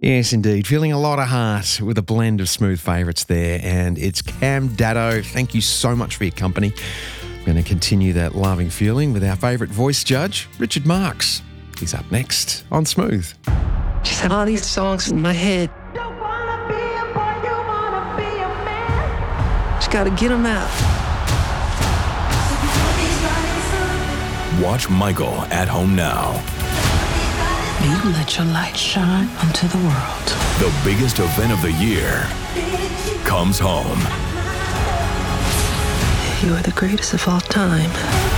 Yes, indeed. Feeling a lot of heart with a blend of smooth favourites there. And it's Cam Daddo. Thank you so much for your company. I'm going to continue that loving feeling with our favourite voice judge, Richard Marks. He's up next on Smooth. Just have all these songs in my head. Just got to get them out. Watch Michael at home now. You let your light shine onto the world. The biggest event of the year comes home. You are the greatest of all time.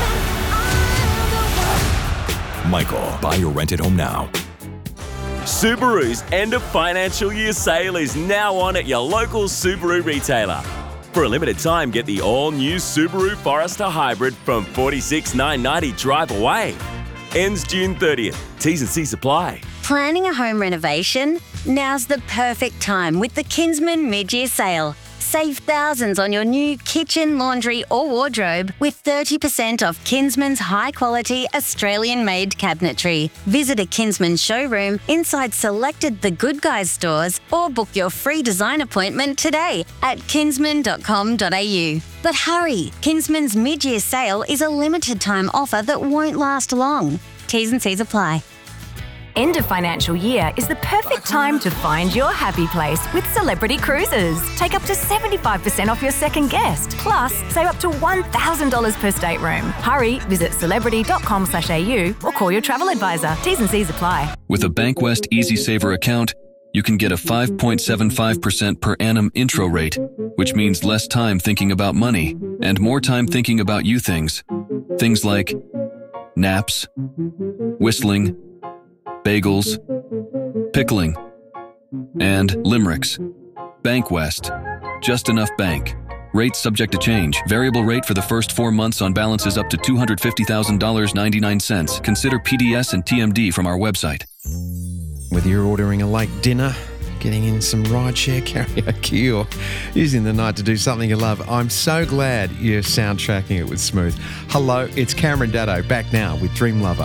Michael, buy or rent at home now. Subaru's end of financial year sale is now on at your local Subaru retailer. For a limited time, get the all-new Subaru Forester Hybrid from $46,990 drive away. Ends June 30th. T's and C's apply. Planning a home renovation? Now's the perfect time with the Kinsman mid-year sale. Save thousands on your new kitchen, laundry or wardrobe with 30% off Kinsman's high-quality Australian-made cabinetry. Visit a Kinsman showroom inside selected The Good Guys stores or book your free design appointment today at kinsman.com.au. But hurry, Kinsman's mid-year sale is a limited-time offer that won't last long. T's and C's apply. End of financial year is the perfect time to find your happy place with Celebrity Cruises. Take up to 75% off your second guest. Plus, save up to $1,000 per stateroom. Hurry, visit celebrity.com.au or call your travel advisor. T's and C's apply. With a Bankwest Easy Saver account, you can get a 5.75% per annum intro rate, which means less time thinking about money and more time thinking about you things. Things like naps, whistling, bagels, pickling, and limericks. Bankwest. Just enough bank. Rates subject to change. Variable rate for the first 4 months on balances up to $250,000.99. Consider PDS and TMD from our website. Whether you're ordering a late dinner, getting in some rideshare karaoke, or using the night to do something you love, I'm so glad you're soundtracking it with Smooth. Hello, it's Cameron Daddo, back now with Dream Lover.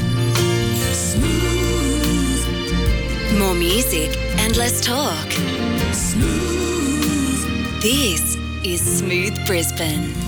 More music and less talk. Smooth. This is Smooth Brisbane.